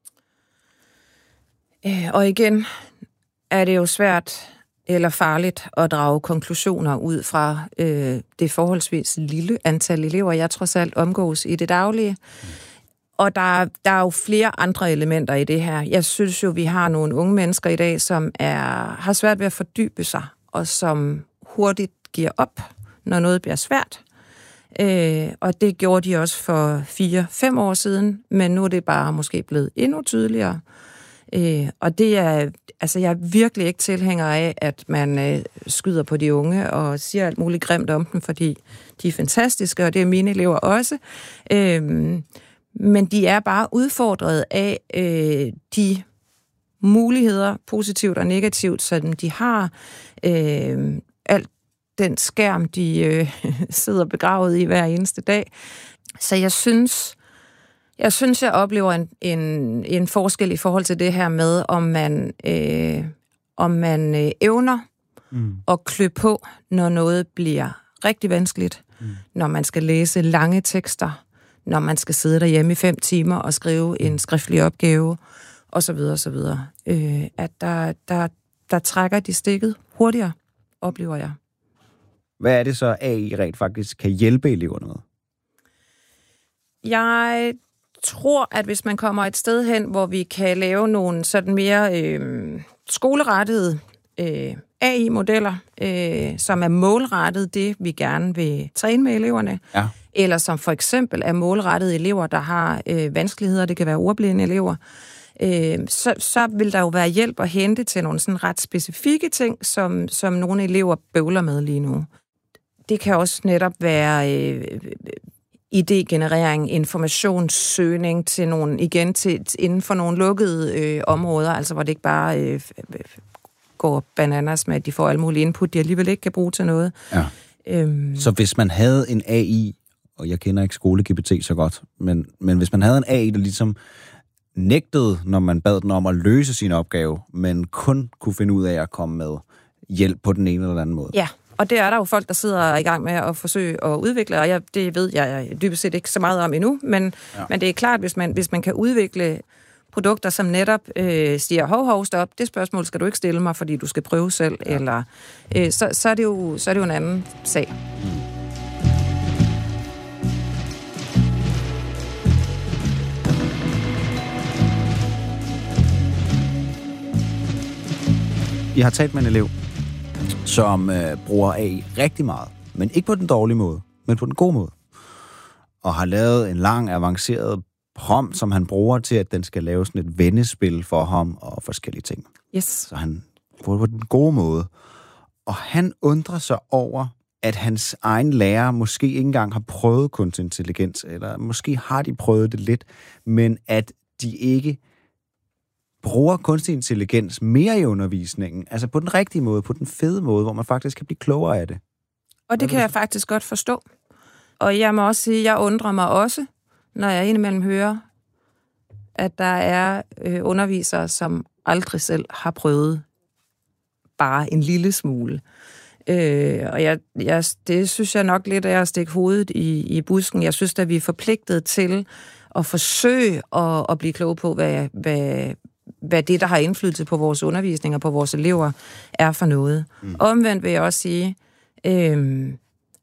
Øh, og igen er det jo svært eller farligt at drage konklusioner ud fra øh, det forholdsvis lille antal elever, jeg trods alt omgås i det daglige. Og der, der er jo flere andre elementer i det her. Jeg synes jo, vi har nogle unge mennesker i dag, som er, har svært ved at fordybe sig, og som hurtigt giver op, når noget bliver svært. Øh, og det gjorde de også for fire, fem år siden, men nu er det bare måske blevet endnu tydeligere. Øh, og det er, altså jeg er virkelig ikke tilhænger af, at man øh, skyder på de unge og siger alt muligt grimt om dem, fordi de er fantastiske, og det er mine elever også. Øh, men de er bare udfordret af øh, de muligheder, positivt og negativt, som de har. Øh, alt den skærm, de øh, sidder begravet i hver eneste dag. Så jeg synes, jeg synes, jeg oplever en, en, en forskel i forhold til det her med, om man, øh, om man øh, evner mm. at klø på, når noget bliver rigtig vanskeligt, mm. når man skal læse lange tekster, når man skal sidde derhjemme i fem timer og skrive en skriftlig opgave, og så videre, og så videre. Øh, at der, der, der trækker de stikket hurtigere, oplever jeg. Hvad er det så, A I rent faktisk kan hjælpe eleverne med? Jeg tror, at hvis man kommer et sted hen, hvor vi kan lave nogle sådan mere øh, skolerettede øh, A I-modeller, øh, som er målrettet det, vi gerne vil træne med eleverne, ja. Eller som for eksempel er målrettet elever, der har øh, vanskeligheder, det kan være ordblinde elever, øh, så, så vil der jo være hjælp at hente til nogle sådan ret specifikke ting, som, som nogle elever bøvler med lige nu. Det kan også netop være øh, idégenerering, informationssøgning til nogle, igen til, inden for nogle lukkede øh, områder, altså hvor det ikke bare øh, går bananas med, at de får alle mulige input, de alligevel ikke kan bruge til noget. Ja. Øhm. Så hvis man havde en A I, og jeg kender ikke skole-G P T så godt, men, men hvis man havde en A I, der ligesom nægtede, når man bad den om at løse sin opgave, men kun kunne finde ud af at komme med hjælp på den ene eller anden måde. Ja. Og det er der jo folk, der sidder i gang med at forsøge at udvikle, og jeg, det ved jeg, jeg dybest set ikke så meget om endnu, men, ja. men det er klart, hvis man, hvis man kan udvikle produkter, som netop øh, siger, hov, hov, stop, det spørgsmål skal du ikke stille mig, fordi du skal prøve selv, ja. eller øh, så, så, er det jo, så er det jo en anden sag. Mm. Jeg har talt med en elev, som øh, bruger A I rigtig meget, men ikke på den dårlige måde, men på den gode måde. Og har lavet en lang, avanceret prompt, som han bruger til, at den skal lave sådan et vendespil for ham og forskellige ting. Yes. Så han bruger det på den gode måde. Og han undrer sig over, at hans egen lærer måske ikke engang har prøvet kunstig intelligens, eller måske har de prøvet det lidt, men at de ikke bruger kunstig intelligens mere i undervisningen, altså på den rigtige måde, på den fede måde, hvor man faktisk kan blive klogere af det. Og det kan jeg faktisk godt forstå. Og jeg må også sige, at jeg undrer mig også, når jeg indimellem hører, at der er øh, undervisere, som aldrig selv har prøvet bare en lille smule. Øh, og jeg, jeg, det synes jeg nok lidt er at stikke hovedet i, i busken. Jeg synes, at vi er forpligtet til at forsøge at, at blive kloge på, hvad, hvad, hvad det, der har indflydelse på vores undervisning og på vores elever, er for noget. Mm. Omvendt vil jeg også sige, øh,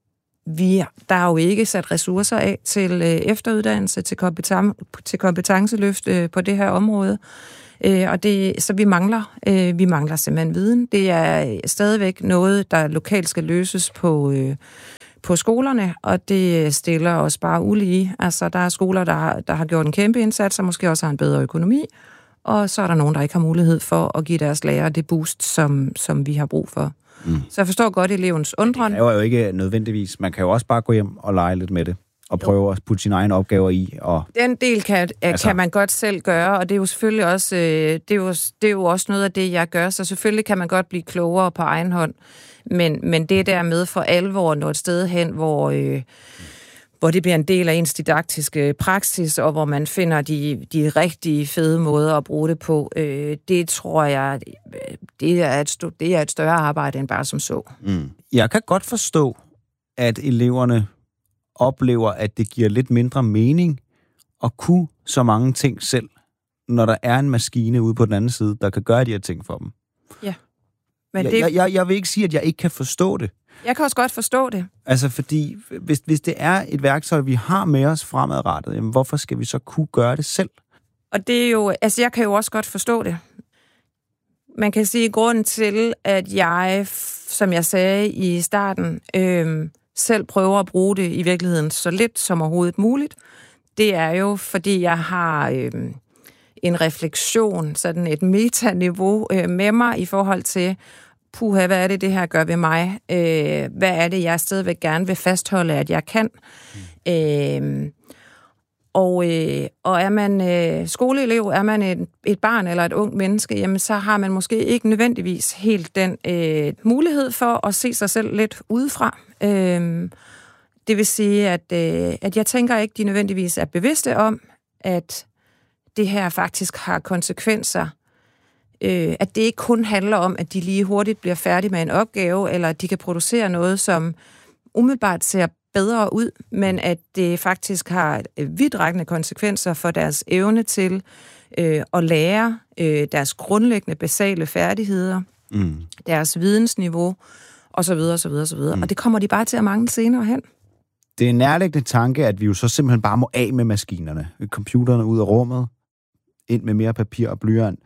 vi, der er jo ikke sat ressourcer af til øh, efteruddannelse, til, kompetan- til kompetenceløft øh, på det her område. Øh, og det, så vi mangler, øh, vi mangler simpelthen viden. Det er stadigvæk noget, der lokalt skal løses på, øh, på skolerne, og det stiller os bare ulige. Altså, der er skoler, der har, der har gjort en kæmpe indsats, og måske også har en bedre økonomi, og så er der nogen, der ikke har mulighed for at give deres lærere det boost, som, som vi har brug for. Mm. Så jeg forstår godt elevens undren. Det er jo ikke nødvendigvis. Man kan jo også bare gå hjem og lege lidt med det, og prøve jo. at putte sine egne opgaver i. Og den del kan, altså, kan man godt selv gøre, og det er jo selvfølgelig også, det er jo, det er jo også noget af det, jeg gør, så selvfølgelig kan man godt blive klogere på egen hånd, men, men det der med for alvor nå et sted hen, hvor, øh, hvor det bliver en del af ens didaktiske praksis, og hvor man finder de, de rigtige fede måder at bruge det på, øh, det tror jeg, det er, et, det er et større arbejde end bare som så. Mm. Jeg kan godt forstå, at eleverne oplever, at det giver lidt mindre mening at kunne så mange ting selv, når der er en maskine ude på den anden side, der kan gøre de her ting for dem. Ja. Men jeg, det... jeg, jeg, jeg vil ikke sige, at jeg ikke kan forstå det. Jeg kan også godt forstå det. Altså, fordi hvis, hvis det er et værktøj, vi har med os fremadrettet, jamen, hvorfor skal vi så kunne gøre det selv? Og det er jo, altså jeg kan jo også godt forstå det. Man kan sige, at grunden til, at jeg, som jeg sagde i starten, øh, selv prøver at bruge det i virkeligheden så lidt som overhovedet muligt, det er jo, fordi jeg har øh, en refleksion, sådan et metaniveau øh, med mig i forhold til, puha, hvad er det, det her gør ved mig? Øh, hvad er det, jeg stadigvæk gerne vil fastholde, at jeg kan? Mm. Øh, og, øh, og er man øh, skoleelev, er man et, et barn eller et ung menneske, jamen så har man måske ikke nødvendigvis helt den øh, mulighed for at se sig selv lidt udefra. Øh, det vil sige, at, øh, at jeg tænker ikke, de nødvendigvis er bevidste om, at det her faktisk har konsekvenser. Øh, at det ikke kun handler om, at de lige hurtigt bliver færdige med en opgave, eller at de kan producere noget, som umiddelbart ser bedre ud, men at det faktisk har vidtrækkende konsekvenser for deres evne til øh, at lære øh, deres grundlæggende basale færdigheder, mm. deres vidensniveau, osv. osv., osv. Mm. Og det kommer de bare til at mangle senere hen. Det er en nærliggende tanke, at vi jo så simpelthen bare må af med maskinerne. Computerne ud af rummet, ind med mere papir og blyant.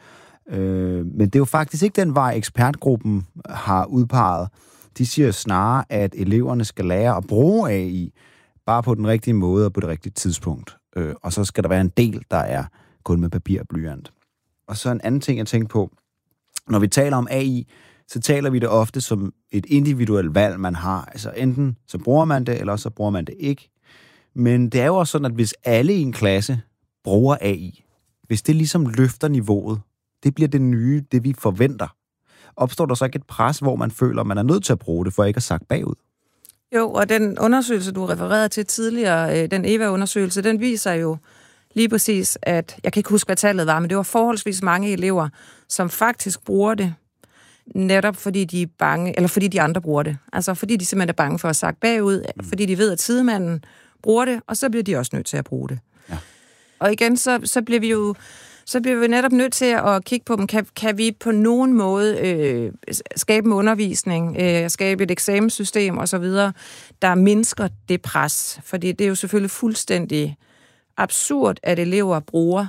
Øh, men det er jo faktisk ikke den vej, ekspertgruppen har udpeget. De siger snarere, at eleverne skal lære at bruge A I, bare på den rigtige måde og på det rigtige tidspunkt. Øh, og så skal der være en del, der er kun med papir og blyant. Og så en anden ting, jeg tænker på. Når vi taler om A I, så taler vi det ofte som et individuelt valg, man har. Altså enten så bruger man det, eller så bruger man det ikke. Men det er jo også sådan, at hvis alle i en klasse bruger A I, hvis det ligesom løfter niveauet, det bliver det nye, det vi forventer. Opstår der så ikke et pres, hvor man føler, at man er nødt til at bruge det, for ikke at sakke bagud? Jo, og den undersøgelse, du refererede til tidligere, den E V A-undersøgelse, den viser jo lige præcis, at, jeg kan ikke huske, hvad tallet var, men det var forholdsvis mange elever, som faktisk bruger det, netop fordi de er bange, eller fordi de andre bruger det. Altså fordi de simpelthen er bange for at sakke bagud, mm. fordi de ved, at sidemanden bruger det, og så bliver de også nødt til at bruge det. Ja. Og igen, så, så bliver vi jo så bliver vi netop nødt til at kigge på dem. Kan, kan vi på nogen måde øh, skabe en undervisning, øh, skabe et eksamenssystem osv., der mindsker det pres? Fordi det er jo selvfølgelig fuldstændig absurd, at elever bruger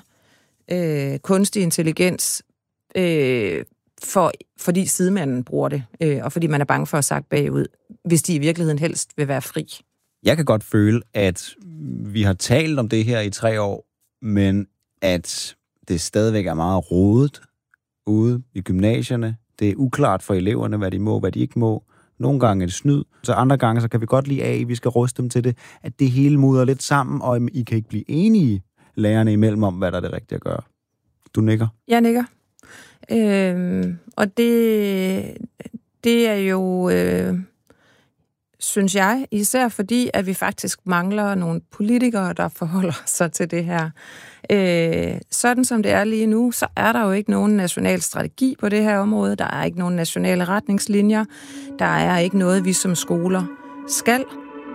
øh, kunstig intelligens, øh, for, fordi sidemanden bruger det, øh, og fordi man er bange for at sakke bagud, hvis de i virkeligheden helst vil være fri. Jeg kan godt føle, at vi har talt om det her i tre år, men at det stadigvæk er meget rodet ude i gymnasierne. Det er uklart for eleverne, hvad de må, hvad de ikke må. Nogle gange er det snyd, så andre gange så kan vi godt lide af, vi skal ruste dem til det, at det hele mudrer lidt sammen, og I kan ikke blive enige, lærerne imellem, om hvad der er det rigtige at gøre. Du nikker? Jeg nikker. Øhm, og det, det er jo, øh, synes jeg, især fordi, at vi faktisk mangler nogle politikere, der forholder sig til det her. Øh, sådan som det er lige nu, så er der jo ikke nogen national strategi på det her område. Der er ikke nogen nationale retningslinjer. Der er ikke noget, vi som skoler skal.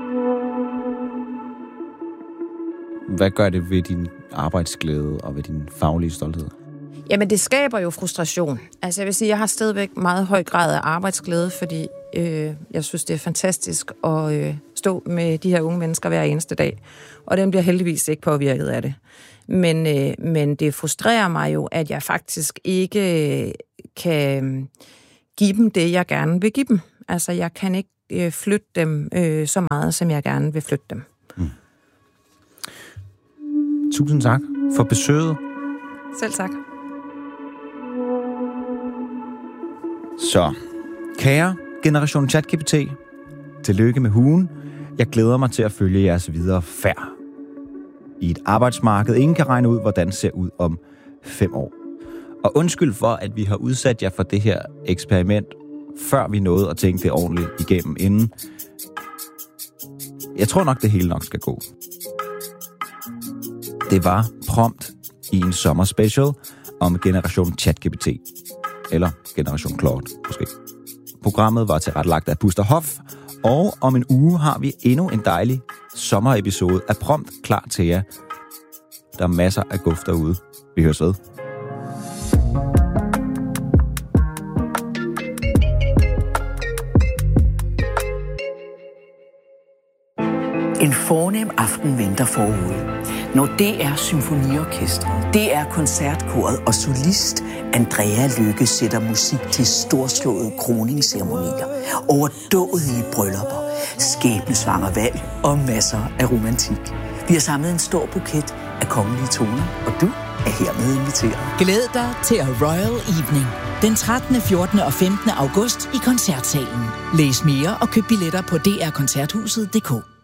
Hvad gør det ved din arbejdsglæde og ved din faglige stolthed? Jamen, det skaber jo frustration. Altså, jeg vil sige, jeg har stadigvæk meget høj grad af arbejdsglæde, fordi Øh, jeg synes, det er fantastisk at øh, stå med de her unge mennesker hver eneste dag. Og den bliver heldigvis ikke påvirket af det. Men, øh, men det frustrerer mig jo, at jeg faktisk ikke øh, kan give dem det, jeg gerne vil give dem. Altså, jeg kan ikke øh, flytte dem øh, så meget, som jeg gerne vil flytte dem. Mm. Tusind tak for besøget. Selv tak. Så, kære Generation ChatGPT, tillykke med hugen. Jeg glæder mig til at følge jeres videre færd i et arbejdsmarked. Ingen kan regne ud, hvordan det ser ud om fem år. Og undskyld for, at vi har udsat jer for det her eksperiment, før vi nåede at tænke det ordentligt igennem inden. Jeg tror nok, det hele nok skal gå. Det var prompt i en sommerspecial om Generation ChatGPT. Eller Generation Claude, måske. Programmet var tilrettelagt af Buster Hoff, og om en uge har vi endnu en dejlig sommerepisode af Prompt klar til jer. Der er masser af guf derude. Vi høres ved. En fornem aften venter forude. Når D R Symfoniorkestret, D R Koncertkoret og solist Andrea Lykke sætter musik til storslåede kroningsceremonier, overdådige bryllupper, skæbnesvanger valg og masser af romantik. Vi har samlet en stor buket af kongelige toner, og du er hermed inviteret. Glæd dig til A Royal Evening den trettende, fjortende og femtende august i Koncertsalen. Læs mere og køb billetter på d r koncerthuset punktum d k.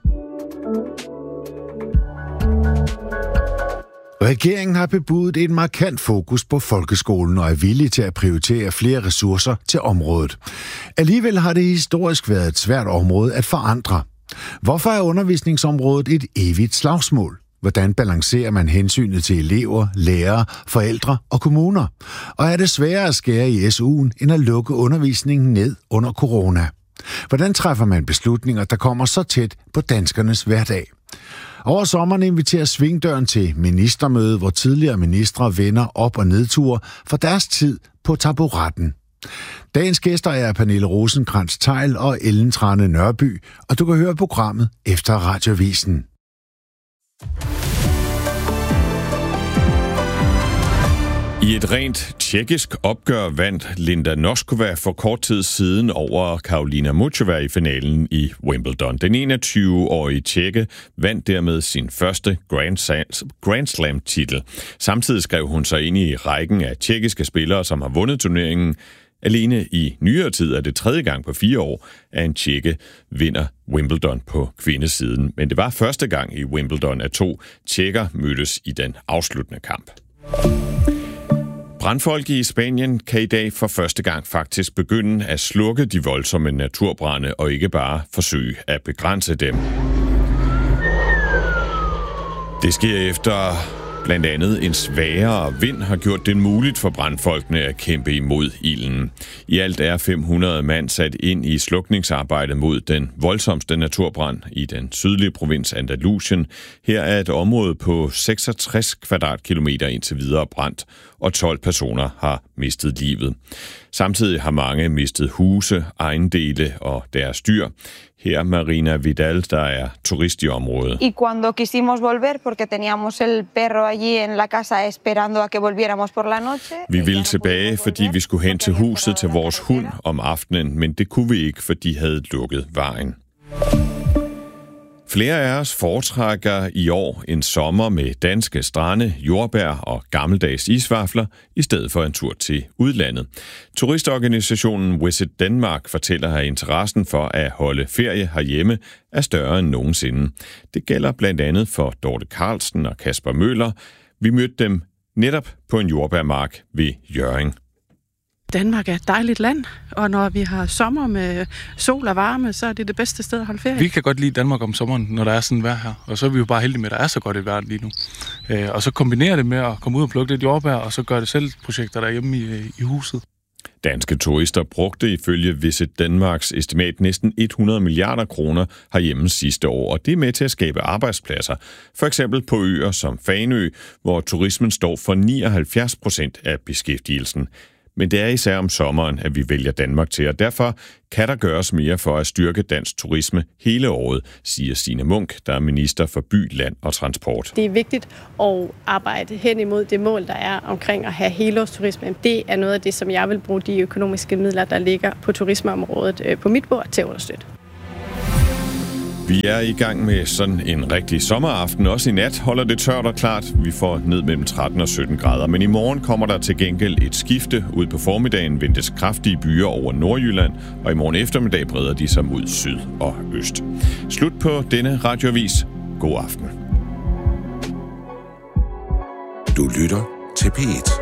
Regeringen har bebudet et markant fokus på folkeskolen og er villig til at prioritere flere ressourcer til området. Alligevel har det historisk været et svært område at forandre. Hvorfor er undervisningsområdet et evigt slagsmål? Hvordan balancerer man hensynet til elever, lærere, forældre og kommuner? Og er det sværere at skære i S U'en end at lukke undervisningen ned under corona? Hvordan træffer man beslutninger, der kommer så tæt på danskernes hverdag? Over sommeren inviterer Svingdøren til ministermøde, hvor tidligere ministre vender op- og nedture for deres tid på taburetten. Dagens gæster er Pernille Rosenkrantz-Theil og Ellen Trane Nørby, og du kan høre programmet efter Radiovisen. I et rent tjekkisk opgør vandt Linda Noskova for kort tid siden over Karolina Muchova i finalen i Wimbledon. Den enogtyve-årige tjekke vandt dermed sin første Grand Slam-titel. Samtidig skrev hun sig ind i rækken af tjekkiske spillere, som har vundet turneringen. Alene i nyere tid er det tredje gang på fire år, at en tjekke vinder Wimbledon på kvindesiden. Men det var første gang i Wimbledon, at to tjekker mødtes i den afsluttende kamp. Brandfolk i Spanien kan i dag for første gang faktisk begynde at slukke de voldsomme naturbrande og ikke bare forsøge at begrænse dem. Det sker efter blandt andet en svagere vind har gjort det muligt for brandfolkene at kæmpe imod ilden. I alt er fem hundrede mand sat ind i slukningsarbejdet mod den voldsomste naturbrand i den sydlige provins Andalusien. Her er et område på seksogtres kvadratkilometer indtil videre brændt, og tolv personer har mistet livet. Samtidig har mange mistet huse, ejendele og deres dyr. Her Marina Vidal, der er turist i området. Y cuando quisimos volver porque teníamos el perro allí en la casa esperando a que volviéramos por la noche. Vi ville tilbage, fordi vi skulle hen til huset til vores hund om aftenen, men det kunne vi ikke, for de havde lukket vejen. Flere af os foretrækker i år en sommer med danske strande, jordbær og gammeldags isvafler, i stedet for en tur til udlandet. Turistorganisationen Visit Denmark fortæller, at interessen for at holde ferie herhjemme er større end nogensinde. Det gælder blandt andet for Dorte Carlsen og Kasper Møller. Vi mødte dem netop på en jordbærmark ved Hjørring. Danmark er et dejligt land, og når vi har sommer med sol og varme, så er det det bedste sted at holde ferie. Vi kan godt lide Danmark om sommeren, når der er sådan vejr her, og så er vi jo bare heldige med, at der er så godt et vejr lige nu. Og så kombinere det med at komme ud og plukke lidt jordbær, og så gøre det selv projekter derhjemme i, i huset. Danske turister brugte ifølge Visit Danmarks estimat næsten hundrede milliarder kroner herhjemme sidste år, og det er med til at skabe arbejdspladser. For eksempel på øer som Fanø, hvor turismen står for nioghalvfjerds procent af beskæftigelsen. men det er især om sommeren, at vi vælger Danmark til, og derfor kan der gøres mere for at styrke dansk turisme hele året, siger Signe Munk, der er minister for by, land og transport. Det er vigtigt at arbejde hen imod det mål, der er omkring at have helårsturisme. Det er noget af det, som jeg vil bruge de økonomiske midler, der ligger på turismeområdet på mit bord til at understøtte. Vi er i gang med sådan en rigtig sommeraften. Også i nat holder det tørt og klart. Vi får ned mellem tretten og sytten grader. Men i morgen kommer der til gengæld et skifte. Ud på formiddagen ventes kraftige byer over Nordjylland. Og i morgen eftermiddag breder de sig mod syd og øst. Slut på denne radioavis. God aften. Du lytter til P et.